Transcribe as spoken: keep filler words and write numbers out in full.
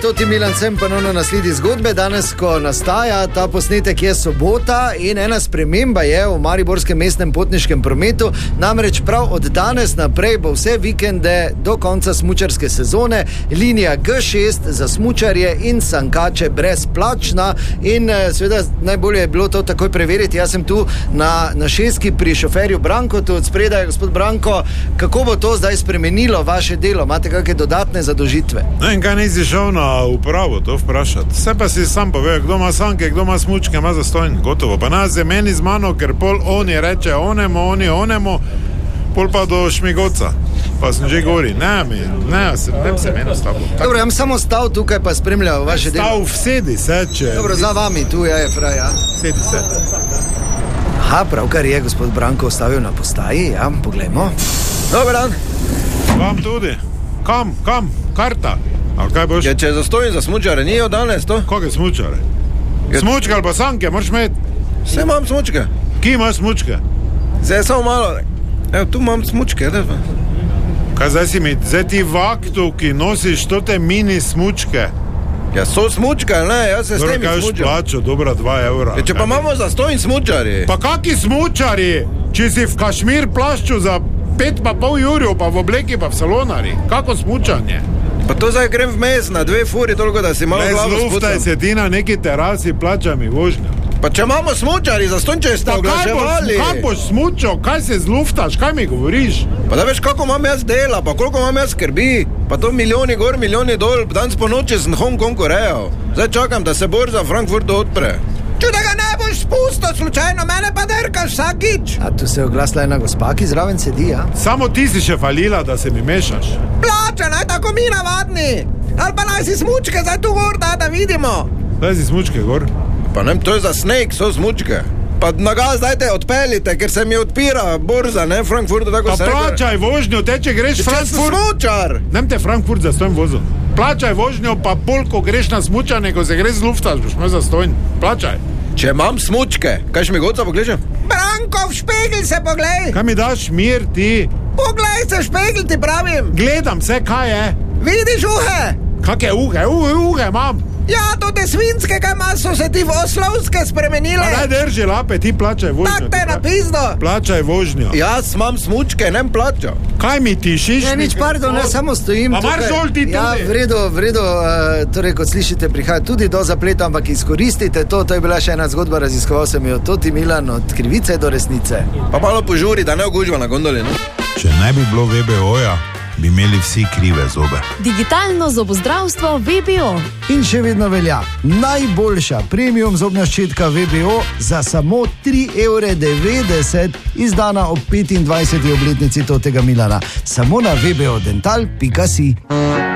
Toti Milan sem ponovno nasledi zgodbe. Danes, ko nastaja ta posnetek, je sobota in ena sprememba je v mariborskem mestnem potniškem prometu. Namreč prav od danes naprej bo vse vikende do konca smučarske sezone linija G šest za smučarje in sankače brezplačna. In seveda najbolje je bilo to takoj preveriti. Jaz sem tu na, na šestki pri šoferju Branko, tu od spredaj. Gospod Branko, kako bo to zdaj spremenilo vaše delo? Imate kakšne dodatne zadožitve? No in kaj nisi šel na upravo to vprašati. Vse pa si sam pove, kdo ima sanke, kdo ima smučke, ima zastojn, gotovo. Pa nas je meni z mano, ker pol oni reče onemo, oni onemo, pol pa do Šmigoca. Pa sem že govori, ne, mi, ne, se, ne se meni ostalo. Dobro, ja samo stav tukaj pa spremljal vaše delo. Stav, vsedi se, če... Dobro, za vami, tu je fraj, ja. Sedi se. Aha, pravkar je gospod Branko ostavil na postaji, ja, poglejmo. Dobar dan. Vam tudi. Kam, kam, karta. Ali kaj boš? Ja, če zastojim za smučare, nijo danes to? Koga smučare? Ja. Smučke ali pa sanke, moraš imeti? Vse imam smučke. Ki imaš smučke? Zdaj samo malo. Evo, tu imam smučke, da pa. Kaj zdaj si mi, zdaj ti vaktu, ki nosiš tote mini smučke? Ja, so smučke, ne, jaz se s temi smučam. smučam. Kaj plačo, dobra dva evra. Ja, če pa imamo zastojim smučari. Pa kaki smučari? Če si v Kašmir plašču za pet pa pol jurjev, pa v obleki pa v salonari. Kako smučanje? Pa to zdaj grem vmes na dve furi, toliko da si malo glavo spucam. Ne zluftaj se ti na neki terasi, plača mi vožnjo. Pa če imamo smučari, zastonj če ste oglaševali. Kaj boš smučal, kaj se zluftaš, kaj mi govoriš? Pa da veš, kako imam jaz dela, pa koliko imam jaz skrbi. Pa to milijoni gor, milijoni dol, danes po noči sem Hong Kong Korejal. Zdaj čakam, da se borza v Frankfurtu odpre. Če da ga ne boš spustil slučajno, mene pa derkaš vsakič. A tu se je oglasila ena gospa, ki zraven sedi, ja? Samo ti si še falila, da se mi mešaš. Plača, naj tako mi navadni. Ali pa naj si smučke zdaj tu gor, da, da vidimo. Zdaj si smučke gor. Pa ne, to je za sneg, so smučke. Pa naga zdaj te odpeljite, ker se mi odpira borza, ne, Frankfurt, tako se... Pa plačaj vožnjo, te če greš Frankfurt... Smučar! Nem te Frankfurt za stojn vozil. Plačaj vožnjo, pa pol, ko greš na smučanje, ko se greš z luftaš, boš me za stojn. Plačaj. Če imam smučke, kaj še mi goca pogledam? Branko, v špegel se poglej! Kaj mi daš mir, ti? Poglej se, špegel ti pravim! Gledam se, kaj je? Vidiš uhe? Kakje uhe? Uhe, uhe imam! Ja, to te svinske, kaj ima, so se ti v oslovske spremenile. Pa daj drži lape, ti plačaj vožnjo. Tak te je napisno. Plačaj vožnjo. Jaz imam smučke, nem plačal. Kaj mi tišiš? Ne, nič, pardon, ne, samo stojim tukaj. A mar zol ti tudi? Ja, v redu, v redu, uh, torej, kot slišite, prihaja tudi do zapleta, ampak izkoristite to, to je bila še ena zgodba, raziskoval sem jo Toti Milan od krivice do resnice. Pa malo požuri, da ne ogužva na gondoli, no? Če ne bi bilo V B O-ja, bi imeli vsi krive zobe. Digitalno zobozdravstvo V B O. In še vedno velja najboljša premium zobna ščetka V B O za samo tri evre devetdeset, izdana ob petindvajseti obletnici Totega Milana. Samo na v b o dental pika si.